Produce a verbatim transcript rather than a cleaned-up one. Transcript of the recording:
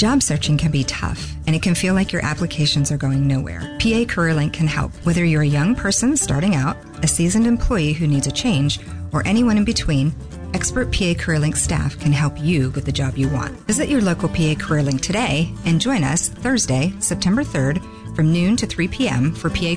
Job searching can be tough, and it can feel like your applications are going nowhere. P A CareerLink can help. Whether you're a young person starting out, a seasoned employee who needs a change, or anyone in between, expert P A CareerLink staff can help you with the job you want. Visit your local P A CareerLink today and join us Thursday, September third from noon to three p.m. for P A